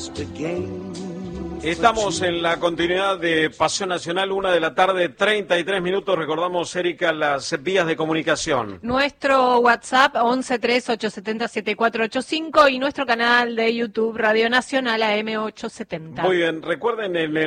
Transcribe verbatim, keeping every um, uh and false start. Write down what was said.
Estamos en la continuidad de Pasión Nacional, una de la tarde, treinta y tres minutos. Recordamos, Erika, las vías de comunicación. Nuestro WhatsApp once tres ocho siete cero siete cuatro ocho cinco y nuestro canal de YouTube Radio Nacional A M ochocientos setenta. Muy bien, recuerden el